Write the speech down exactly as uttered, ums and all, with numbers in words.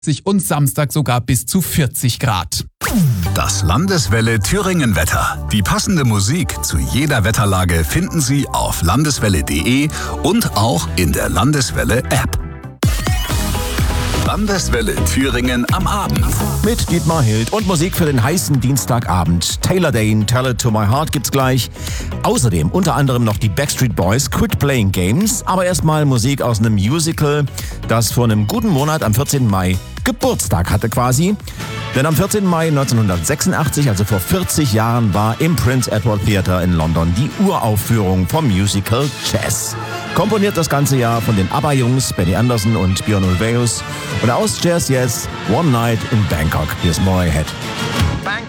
und Samstag sogar bis zu vierzig Grad. Das Landeswelle Thüringen Wetter. Die passende Musik zu jeder Wetterlage finden Sie auf landeswelle punkt de und auch in der Landeswelle App. Landeswelle Thüringen am Abend. Mit Dietmar Hild und Musik für den heißen Dienstagabend. Taylor Dane, Tell It To My Heart gibt's gleich. Außerdem unter anderem noch die Backstreet Boys, Quit Playing Games. Aber erstmal Musik aus einem Musical, das vor einem guten Monat am vierzehnten Mai Geburtstag hatte quasi. Denn am vierzehnten Mai neunzehnhundertsechsundachtzig, also vor vierzig Jahren, war im Prince Edward Theatre in London die Uraufführung vom Musical Jazz. Komponiert das ganze Jahr von den ABBA-Jungs Benny Andersson und Björn Ulvaeus. Und aus Jazz jetzt One Night in Bangkok. Hier ist Moray Head.